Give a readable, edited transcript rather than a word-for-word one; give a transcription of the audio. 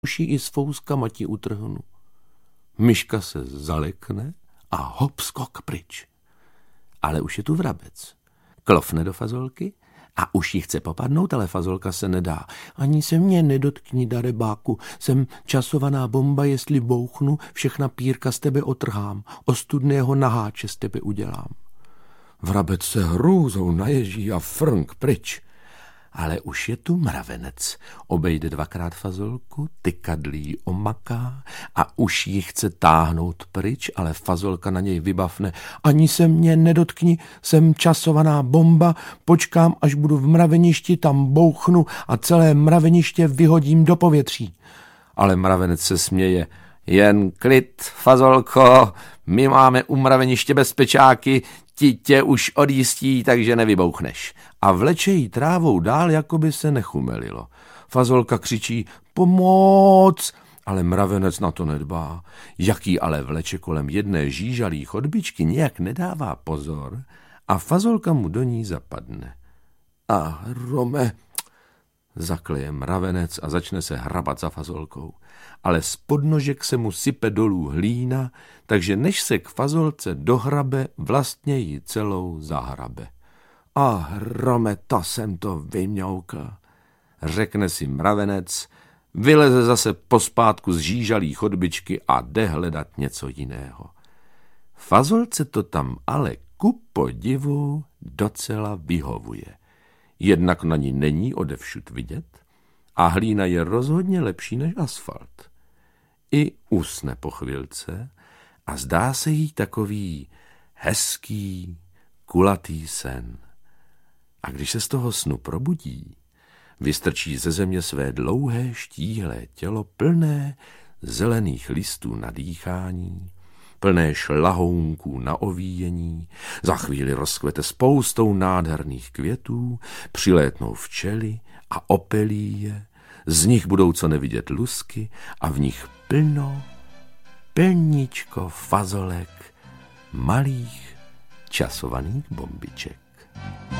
uši i s fouskama ti utrhnu. Myška se zalekne a hop skok pryč. Ale už je tu vrabec. Klofne do fazolky a už ji chce popadnout, ale fazolka se nedá. Ani se mě nedotkni, darebáku, jsem časovaná bomba, jestli bouchnu, všechna pírka z tebe otrhám, ostudného naháče z tebe udělám. Vrabec se hrůzou naježí a frnk pryč. Ale už je tu mravenec. Obejde dvakrát fazolku, tykadlí omaká a už ji chce táhnout pryč, ale fazolka na něj vybavne. Ani se mě nedotkni, jsem časovaná bomba, počkám, až budu v mraveništi, tam bouchnu a celé mraveniště vyhodím do povětří. Ale mravenec se směje. Jen klid, fazolko, my máme u mraveniště bezpečáky, ti tě už odjistí, takže nevybouchneš. A vleče jí trávou dál, jako by se nechumelilo. Fazolka křičí pomoc, ale mravenec na to nedbá. Jaký ale vleče kolem jedné žížalý chodbičky, nějak nedává pozor a fazolka mu do ní zapadne. A Rome, zakleje mravenec a začne se hrabat za fazolkou. Ale z podnožek se mu sype dolů hlína, takže než se k fazolce dohrabe, vlastně ji celou zahrabe. A Rome, to jsem to vymňoukl, řekne si mravenec, vyleze zase pospátku z žížalý chodbičky a jde hledat něco jiného. Fazolce to tam ale ku podivu docela vyhovuje. Jednak na ní není odevšud vidět a hlína je rozhodně lepší než asfalt. I usne po chvilce a zdá se jí takový hezký, kulatý sen. A když se z toho snu probudí, vystrčí ze země své dlouhé štíhlé tělo plné zelených listů na dýchání, plné šlahounků na ovíjení, za chvíli rozkvete spoustou nádherných květů, přilétnou včely a opelí je, z nich budou co nevidět lusky a v nich plníčko fazolek malých časovaných bombiček.